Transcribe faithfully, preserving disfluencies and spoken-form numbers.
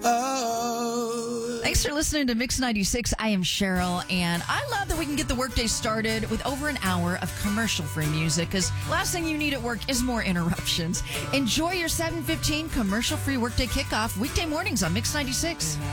Oh. Thanks for listening to Mix ninety-six. I am Cheryl, and I love that we can get the workday started with over an hour of commercial-free music, because last thing you need at work is more interruptions. Enjoy your seven fifteen commercial-free workday kickoff weekday mornings on Mix ninety-six.